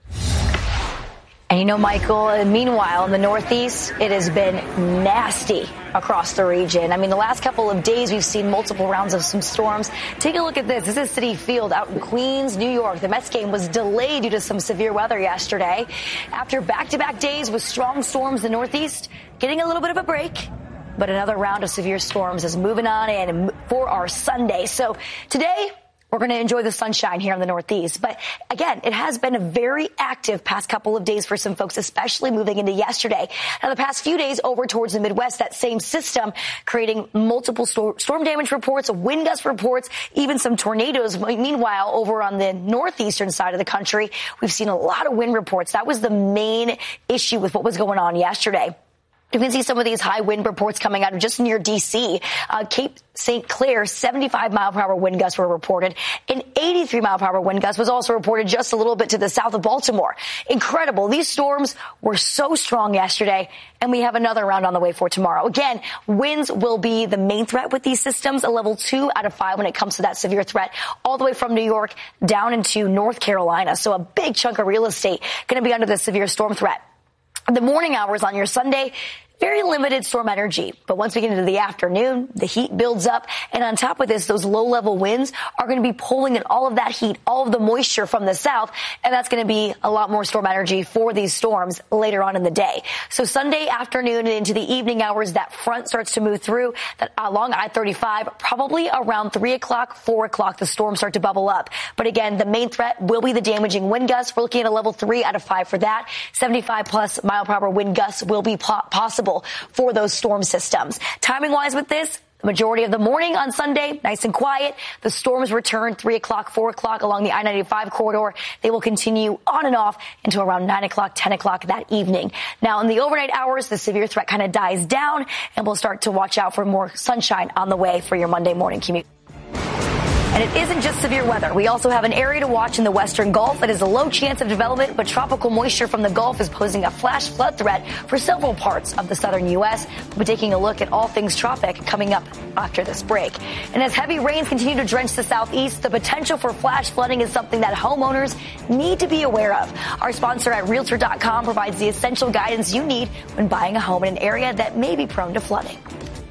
And you know, Michael, meanwhile, in the Northeast, it has been nasty across the region. I mean, the last couple of days, we've seen multiple rounds of some storms. Take a look at this. This is Citi Field out in Queens, New York. The Mets game was delayed due to some severe weather yesterday. After back-to-back days with strong storms in the Northeast, getting a little bit of a break. But another round of severe storms is moving on in for our Sunday. So today, we're going to enjoy the sunshine here in the Northeast. But again, it has been a very active past couple of days for some folks, especially moving into yesterday. Now, the past few days over towards the Midwest, that same system creating multiple storm damage reports, wind gust reports, even some tornadoes. Meanwhile, over on the northeastern side of the country, we've seen a lot of wind reports. That was the main issue with what was going on yesterday. You can see some of these high wind reports coming out of just near D.C. Cape St. Clair, 75-mile-per-hour wind gusts were reported. An 83-mile-per-hour wind gust was also reported just a little bit to the south of Baltimore. Incredible. These storms were so strong yesterday, and we have another round on the way for tomorrow. Again, winds will be the main threat with these systems, a level 2 out of 5 when it comes to that severe threat, all the way from New York down into North Carolina. So a big chunk of real estate going to be under the severe storm threat. The morning hours on your Sunday, very limited storm energy. But once we get into the afternoon, the heat builds up. And on top of this, those low-level winds are going to be pulling in all of that heat, all of the moisture from the south. And that's going to be a lot more storm energy for these storms later on in the day. So Sunday afternoon and into the evening hours, that front starts to move through that along I-35. Probably around 3 o'clock, 4 o'clock, the storms start to bubble up. But again, the main threat will be the damaging wind gusts. We're looking at a level 3 out of 5 for that. 75-plus mile-per-hour wind gusts will be possible for those storm systems. Timing-wise with this, the majority of the morning on Sunday, nice and quiet. The storms return 3 o'clock, 4 o'clock along the I-95 corridor. They will continue on and off into around 9 o'clock, 10 o'clock that evening. Now, in the overnight hours, the severe threat kind of dies down, and we'll start to watch out for more sunshine on the way for your Monday morning commute. And it isn't just severe weather. We also have an area to watch in the western Gulf that is a low chance of development, but tropical moisture from the Gulf is posing a flash flood threat for several parts of the southern U.S. We'll be taking a look at all things tropic coming up after this break. And as heavy rains continue to drench the southeast, the potential for flash flooding is something that homeowners need to be aware of. Our sponsor at Realtor.com provides the essential guidance you need when buying a home in an area that may be prone to flooding.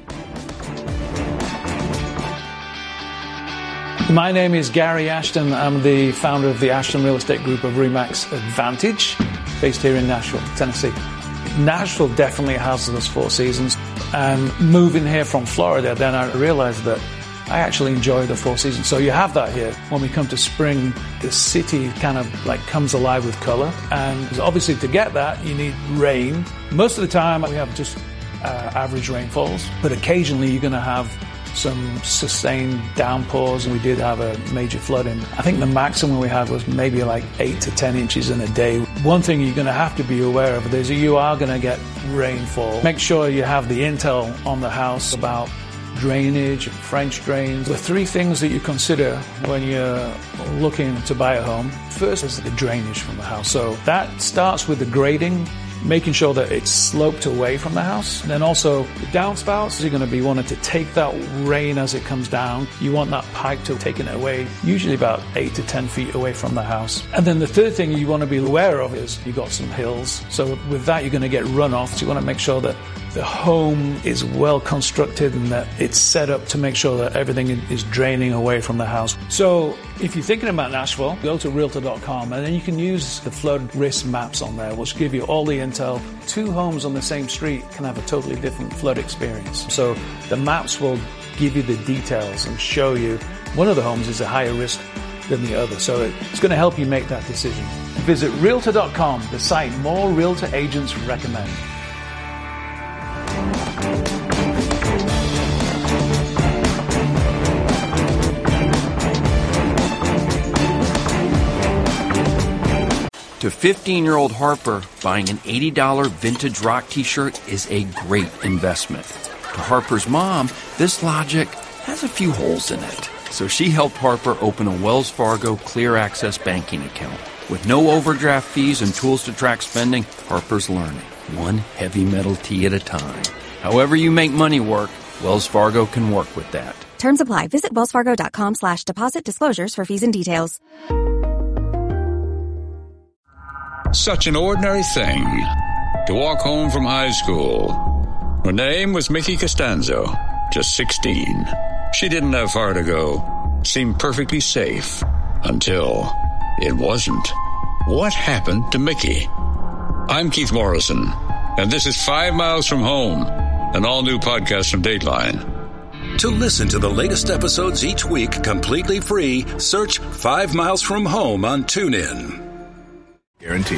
My name is Gary Ashton. I'm the founder of the Ashton Real Estate Group of RE/MAX Advantage, based here in Nashville, Tennessee. Nashville definitely has those 4 seasons. And moving here from Florida, then I realized that I actually enjoy the 4 seasons. So you have that here. When we come to spring, the city kind of like comes alive with color. And obviously to get that, you need rain. Most of the time we have just average rainfalls, but occasionally you're going to have some sustained downpours, and we did have a major flooding. I think the maximum we had was maybe like 8 to 10 inches in a day. One thing you're going to have to be aware of is that you are going to get rainfall. Make sure you have the intel on the house about drainage and French drains. The 3 things that you consider when you're looking to buy a home. First is the drainage from the house. So that starts with the grading, making sure that it's sloped away from the house. And then also the downspouts, you're going to be wanting to take that rain as it comes down. You want that pipe to take it away, usually about 8 to 10 feet away from the house. And then the third thing you want to be aware of is you've got some hills. So with that, you're going to get runoff. So you want to make sure that the home is well constructed and that it's set up to make sure that everything is draining away from the house. So if you're thinking about Nashville, go to Realtor.com and then you can use the flood risk maps on there, which give you all the intel. 2 homes on the same street can have a totally different flood experience. So the maps will give you the details and show you one of the homes is a higher risk than the other. So it's going to help you make that decision. Visit Realtor.com, the site more realtor agents recommend. To 15-year-old Harper, buying an $80 vintage rock t-shirt is a great investment. To Harper's mom, this logic has a few holes in it. So she helped Harper open a Wells Fargo Clear Access banking account. With no overdraft fees and tools to track spending, Harper's learning, one heavy metal tee at a time. However you make money work, Wells Fargo can work with that. Terms apply. Visit wellsfargo.com/deposit disclosures for fees and details. Such an ordinary thing to walk home from high school. Her name was Mickey Costanzo, just 16. She didn't have far to go, seemed perfectly safe, until it wasn't. What happened to Mickey? I'm Keith Morrison, and this is 5 Miles from Home, an all-new podcast from Dateline. To listen to the latest episodes each week completely free, search 5 Miles from Home on TuneIn. Guaranteed.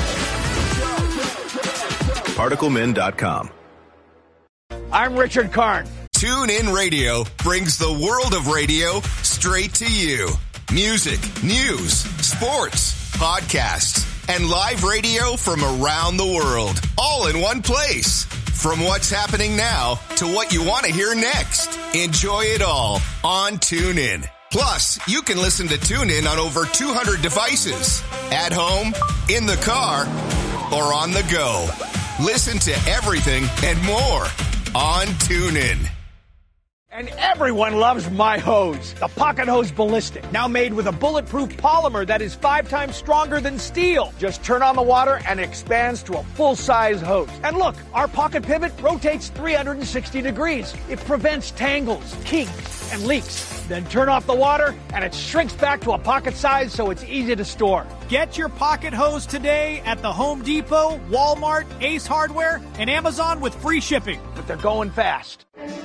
ArticleMen.com. I'm Richard Karn. TuneIn Radio brings the world of radio straight to you. Music, news, sports, podcasts, and live radio from around the world, all in one place. From what's happening now to what you want to hear next. Enjoy it all on TuneIn. Plus, you can listen to TuneIn on over 200 devices. At home, in the car, or on the go. Listen to everything and more on TuneIn. And everyone loves my hose, the Pocket Hose Ballistic, now made with a bulletproof polymer that is 5 times stronger than steel. Just turn on the water and it expands to a full-size hose. And look, our Pocket Pivot rotates 360 degrees. It prevents tangles, kinks, and leaks. Then turn off the water and it shrinks back to a pocket size so it's easy to store. Get your Pocket Hose today at the Home Depot, Walmart, Ace Hardware, and Amazon with free shipping. But they're going fast.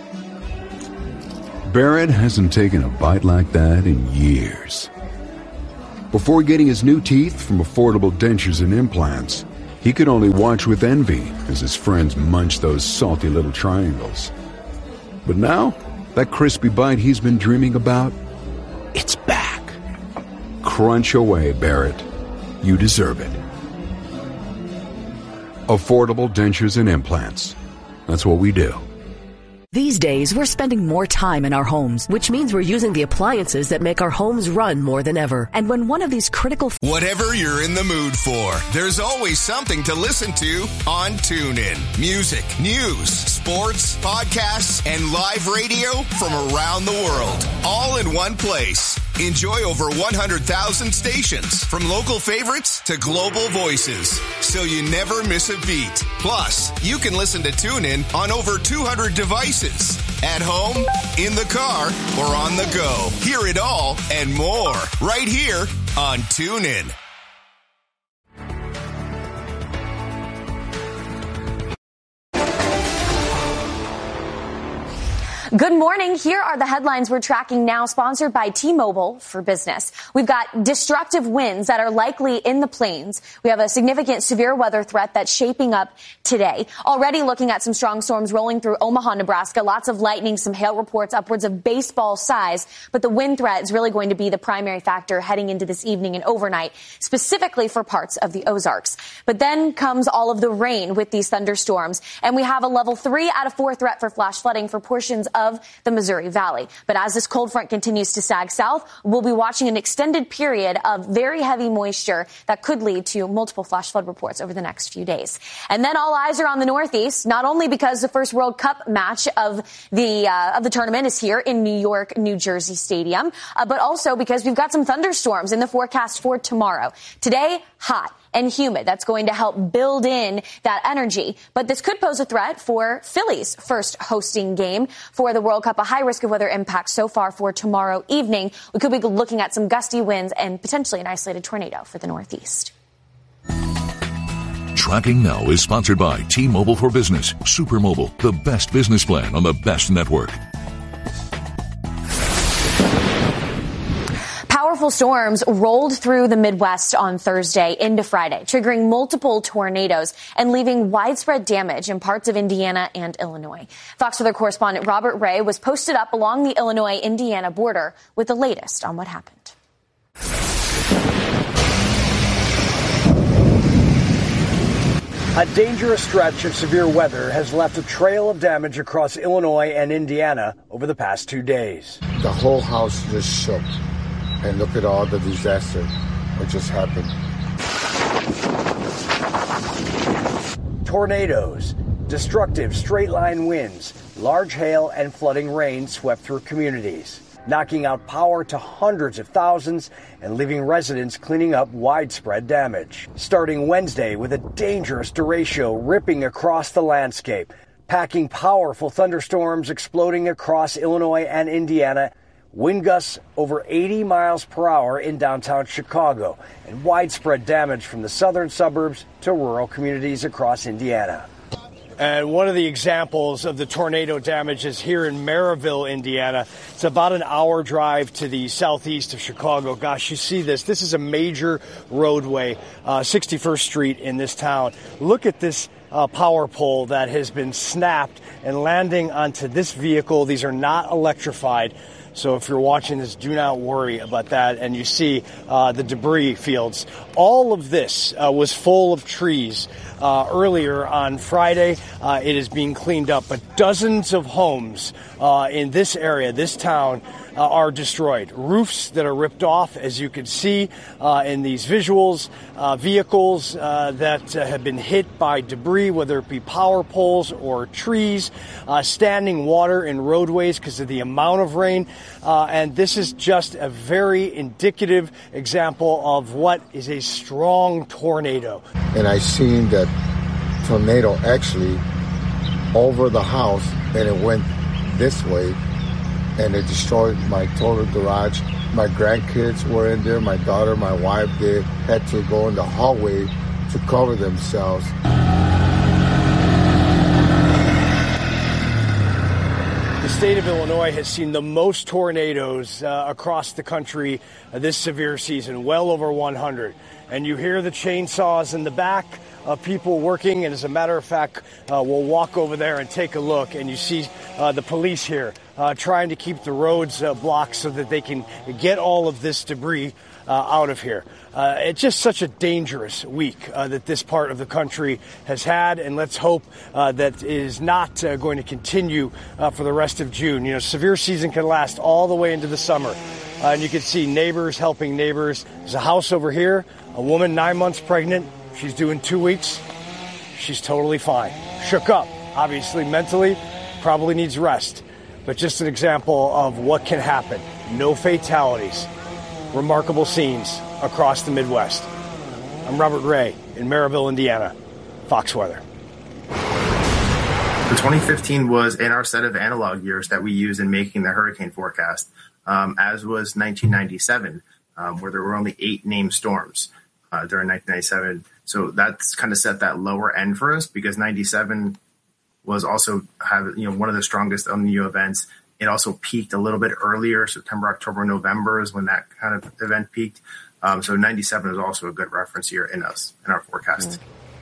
Barrett hasn't taken a bite like that in years. Before getting his new teeth from Affordable Dentures and Implants, he could only watch with envy as his friends munched those salty little triangles. But now, that crispy bite he's been dreaming about, it's back. Crunch away, Barrett. You deserve it. Affordable Dentures and Implants. That's what we do. These days, we're spending more time in our homes, which means we're using the appliances that make our homes run more than ever. And when one of these critical... Whatever you're in the mood for, there's always something to listen to on TuneIn. Music, news, sports, podcasts, and live radio from around the world. All in one place. Enjoy over 100,000 stations, from local favorites to global voices, so you never miss a beat. Plus, you can listen to TuneIn on over 200 devices. At home, in the car, or on the go. Hear it all and more right here on TuneIn. Good morning. Here are the headlines we're tracking now, sponsored by T-Mobile for Business. We've got destructive winds that are likely in the plains. We have a significant severe weather threat that's shaping up today. Already looking at some strong storms rolling through Omaha, Nebraska. Lots of lightning, some hail reports upwards of baseball size. But the wind threat is really going to be the primary factor heading into this evening and overnight, specifically for parts of the Ozarks. But then comes all of the rain with these thunderstorms. And we have a level 3 out of 4 threat for flash flooding for portions of the Missouri Valley. But as this cold front continues to sag south, we'll be watching an extended period of very heavy moisture that could lead to multiple flash flood reports over the next few days. And then all eyes are on the Northeast, not only because the first World Cup match of the tournament is here in New York, New Jersey Stadium, but also because we've got some thunderstorms in the forecast for tomorrow. Today, hot and humid. That's going to help build in that energy. But this could pose a threat for Philly's first hosting game for the World Cup. A high risk of weather impact so far for tomorrow evening. We could be looking at some gusty winds and potentially an isolated tornado for the Northeast. Tracking Now is sponsored by T-Mobile for Business. Super Mobile, the best business plan on the best network. Powerful storms rolled through the Midwest on Thursday into Friday, triggering multiple tornadoes and leaving widespread damage in parts of Indiana and Illinois. Fox Weather correspondent Robert Ray was posted up along the Illinois-Indiana border with the latest on what happened. A dangerous stretch of severe weather has left a trail of damage across Illinois and Indiana over the past 2 days. The whole house just shook. And look at all the disaster that just happened. Tornadoes, destructive straight-line winds, large hail, and flooding rain swept through communities, knocking out power to hundreds of thousands and leaving residents cleaning up widespread damage. Starting Wednesday with a dangerous derecho ripping across the landscape, packing powerful thunderstorms exploding across Illinois and Indiana, wind gusts over 80 miles per hour in downtown Chicago, and widespread damage from the southern suburbs to rural communities across Indiana. And one of the examples of the tornado damage is here in Maryville, Indiana. It's about an hour drive to the southeast of Chicago. Gosh, you see this. This is a major roadway, 61st Street in this town. Look at this power pole that has been snapped and landing onto this vehicle. These are not electrified. So if you're watching this, do not worry about that. And you see the debris fields. All of this was full of trees earlier on Friday. It is being cleaned up, but dozens of homes in this area, this town, are destroyed. Roofs that are ripped off, as you can see in these visuals. Vehicles that have been hit by debris, whether it be power poles or trees. Standing water in roadways because of the amount of rain. And this is just a very indicative example of what is a strong tornado. And I seen that tornado actually over the house, and it went this way, and it destroyed my total garage. My grandkids were in there, my daughter, my wife, they had to go in the hallway to cover themselves. The state of Illinois has seen the most tornadoes across the country this severe season, well over 100. And you hear the chainsaws in the back of people working. And as a matter of fact, we'll walk over there and take a look. And you see the police here trying to keep the roads blocked so that they can get all of this debris out of here. It's just such a dangerous week that this part of the country has had, and let's hope that it is not going to continue for the rest of June. You know, severe season can last all the way into the summer, and you can see neighbors helping neighbors. There's a house over here, a woman 9 months pregnant. She's doing 2 weeks. She's totally fine. Shook up, obviously mentally, probably needs rest. But just an example of what can happen. No fatalities. Remarkable scenes across the Midwest. I'm Robert Ray in Maryville, Indiana. Fox Weather. So 2015 was in our set of analog years that we use in making the hurricane forecast, as was 1997, where there were only 8 named storms during 1997. So that's kind of set that lower end for us because 97 was also one of the strongest El Nino events. It also peaked a little bit earlier. September, October, November is when that kind of event peaked. So 97 is also a good reference year in our forecast.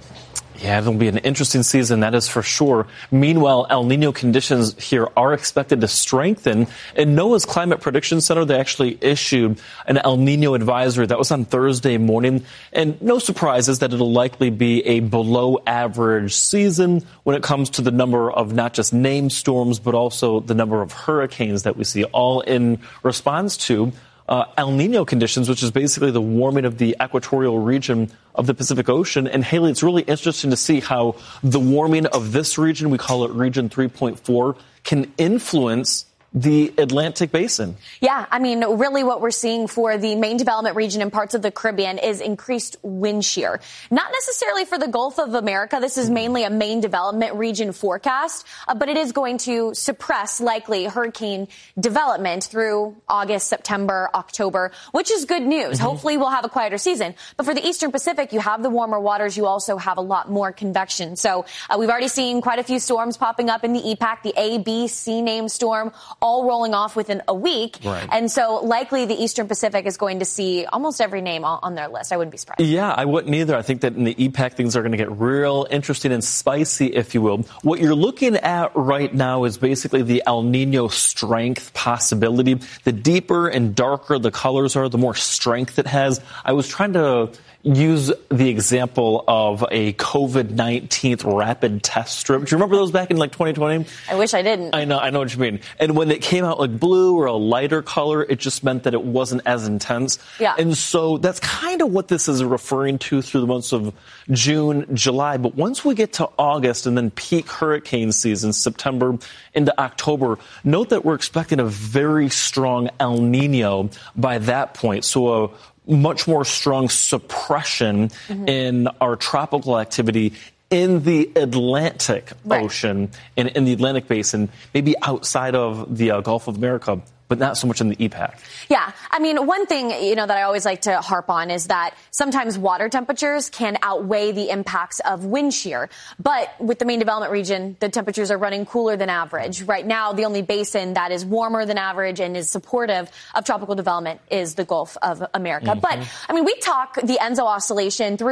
Yeah, it'll be an interesting season, that is for sure. Meanwhile, El Nino conditions here are expected to strengthen. In NOAA's Climate Prediction Center, they actually issued an El Nino advisory. That was on Thursday morning. And no surprises that it'll likely be a below average season when it comes to the number of not just named storms, but also the number of hurricanes that we see, all in response to El Nino conditions, which is basically the warming of the equatorial region of the Pacific Ocean. And Haley, it's really interesting to see how the warming of this region, we call it Region 3.4, can influence the Atlantic Basin. Yeah, I mean, really what we're seeing for the main development region and parts of the Caribbean is increased wind shear. Not necessarily for the Gulf of America. This is mainly a main development region forecast, but it is going to suppress likely hurricane development through August, September, October, which is good news. Hopefully we'll have a quieter season. But for the Eastern Pacific, you have the warmer waters. You also have a lot more convection. So we've already seen quite a few storms popping up in the EPAC, the A, B, C name storm, all rolling off within a week. Right. And so likely the Eastern Pacific is going to see almost every name on their list. I wouldn't be surprised. Yeah, I wouldn't either. I think that in the EPAC things are going to get real interesting and spicy, if you will. What you're looking at right now is basically the El Nino strength possibility. The deeper and darker the colors are, the more strength it has. I was trying to use the example of a COVID-19 rapid test strip. Do you remember those back in 2020? I wish I didn't. I know what you mean. And when it came out like blue or a lighter color, it just meant that it wasn't as intense. Yeah. And so that's kind of what this is referring to through the months of June, July. But once we get to August and then peak hurricane season, September into October, note that we're expecting a very strong El Nino by that point. So a much more strong suppression in our tropical activity in the Atlantic Ocean and in the Atlantic Basin, maybe outside of the Gulf of America, but not so much in the EPAC. Yeah. I mean, one thing, that I always like to harp on is that sometimes water temperatures can outweigh the impacts of wind shear. But with the main development region, the temperatures are running cooler than average. Right now, the only basin that is warmer than average and is supportive of tropical development is the Gulf of America. But, I mean, we talk the Enzo oscillation through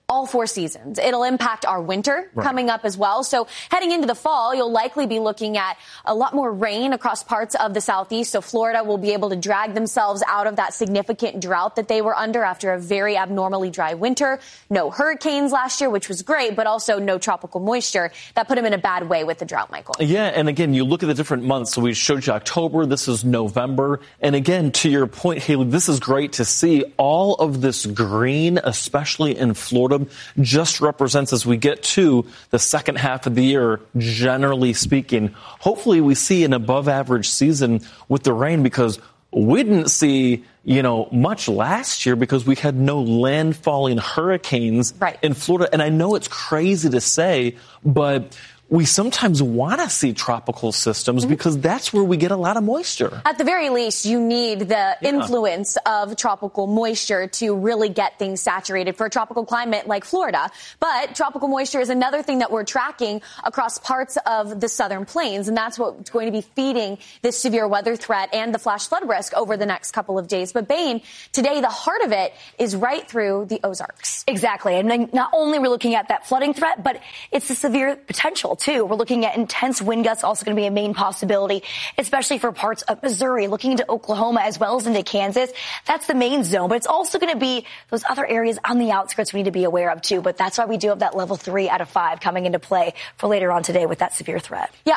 all 4 seasons. It'll impact our winter coming up as well. So heading into the fall, you'll likely be looking at a lot more rain across parts of the southeast. So Florida will be able to drag themselves out of that significant drought that they were under after a very abnormally dry winter. No hurricanes last year, which was great, but also no tropical moisture. That put them in a bad way with the drought, Michael. Yeah, and again, you look at the different months. So we showed you October. This is November. And again, to your point, Haley, this is great to see. All of this green, especially in Florida, just represents as we get to the second half of the year, generally speaking. Hopefully we see an above average season with the rain, because we didn't see, much last year because we had no landfalling hurricanes in Florida. And I know it's crazy to say, but we sometimes want to see tropical systems because that's where we get a lot of moisture. At the very least, you need the influence of tropical moisture to really get things saturated for a tropical climate like Florida. But tropical moisture is another thing that we're tracking across parts of the southern plains, and that's what's going to be feeding this severe weather threat and the flash flood risk over the next couple of days. But Bain, today the heart of it is right through the Ozarks. Exactly. And not only we're looking at that flooding threat, but it's the severe potential too. We're looking at intense wind gusts, also going to be a main possibility, especially for parts of Missouri, looking into Oklahoma as well as into Kansas. That's the main zone, but it's also going to be those other areas on the outskirts we need to be aware of too. But that's why we do have that level 3 out of 5 coming into play for later on today with that severe threat. Yeah.